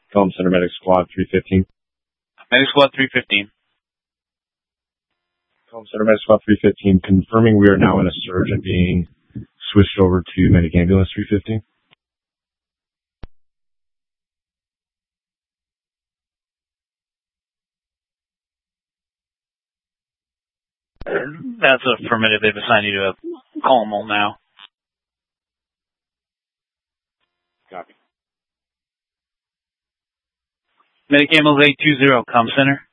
Comm Center Medic Squad 315. Medic Squad 315. Comm Center Medic Squad 315, confirming we are now in a surge and being switched over to Medic Ambulance 315. That's affirmative. They've assigned you to a Colmel now. Copy. Medic Ambulance 820, Comm Center.